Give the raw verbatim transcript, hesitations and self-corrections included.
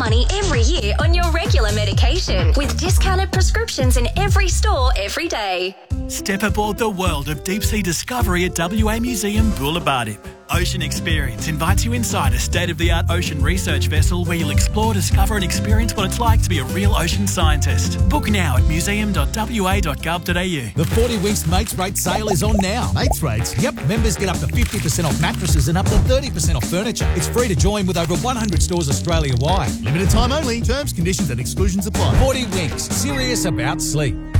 money every year on your regular medication with discounted prescriptions in every store every day. Step aboard the world of deep-sea discovery at W A Museum Bulabartip. Ocean Experience invites you inside a state-of-the-art ocean research vessel where you'll explore, discover and experience what it's like to be a real ocean scientist. Book now at museum dot w a dot gov dot a u. The forty Winks Mates Rate sale is on now. Mates Rates? Yep, members get up to fifty percent off mattresses and up to thirty percent off furniture. It's free to join with over one hundred stores Australia-wide. Limited time only. Terms, conditions and exclusions apply. forty Winks. Serious about sleep.